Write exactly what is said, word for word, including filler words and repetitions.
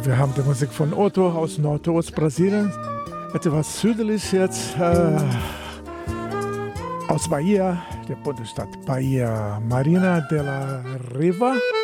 wir haben die Musik von Otto aus Nordostbrasilien. Etwas südlich jetzt äh, aus Bahia, der Bundesstaat Bahia, Marina de la Riva.